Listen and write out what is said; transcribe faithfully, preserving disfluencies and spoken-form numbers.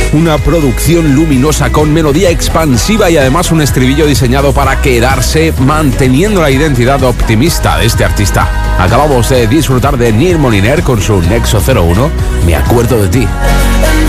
Una producción luminosa con melodía expansiva y además un estribillo diseñado para quedarse, manteniendo la identidad optimista de este artista. Acabamos de disfrutar de Neil Moliner con su Nexo cero uno, Me acuerdo de ti.